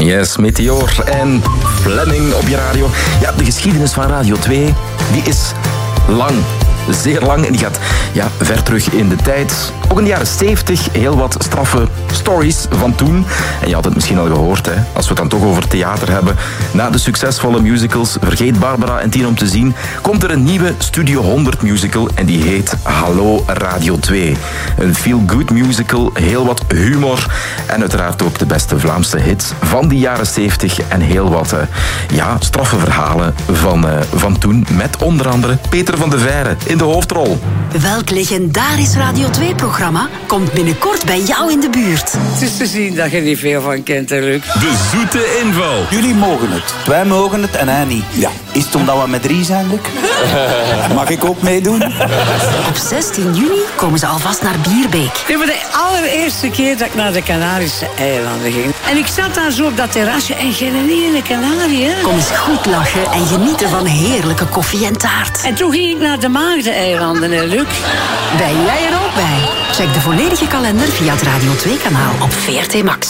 Yes, Meteor en Fleming op je radio. Ja, de geschiedenis van Radio 2, die is lang. Zeer lang en die gaat ver terug in de tijd. Ook in de jaren 70 heel wat straffe stories van toen. En je had het misschien al gehoord, hè, als we het dan toch over theater hebben. Na de succesvolle musicals Vergeet Barbara en 10 om te zien, komt er een nieuwe Studio 100 musical en die heet Hallo Radio 2. Een feel-good musical, heel wat humor en uiteraard ook de beste Vlaamse hits van die jaren 70 en heel wat straffe verhalen van toen. Met onder andere Peter van de Veire in de hoofdrol. Welk legendarisch Radio 2-programma komt binnenkort bij jou in de buurt? Het is te zien dat je niet veel van kent, hè, Luc. De zoete inval. Jullie mogen het. Wij mogen het en hij niet. Ja. Is het omdat we met 3 zijn, Luc? Mag ik ook meedoen? Op 16 juni komen ze alvast naar Bierbeek. Dit was de allereerste keer dat ik naar de Canarische eilanden ging. En ik zat daar zo op dat terrasje en geen ene Canarie, hè. Kom eens goed lachen en genieten van heerlijke koffie en taart. En toen ging ik naar de Maagdeneilanden, hè, Luc. Ben jij er ook bij? Check de volledige kalender via het Radio 2-kanaal op VRT Max.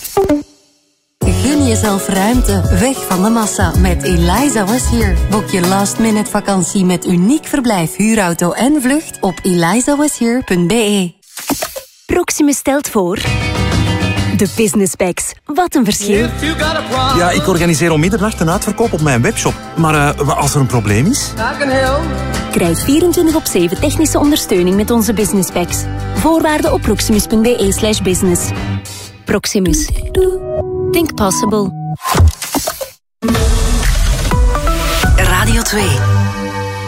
Gun jezelf ruimte, weg van de massa met Eliza Was Here. Boek je last-minute vakantie met uniek verblijf, huurauto en vlucht op elizawashere.be. Proximus stelt voor... De Business Bags. Wat een verschil. Ja, ik organiseer om middernacht een uitverkoop op mijn webshop. Maar als er een probleem is... Krijg 24/7 technische ondersteuning met onze Business Bags. Voorwaarden op proximus.be/business. Proximus. Think possible. Radio 2.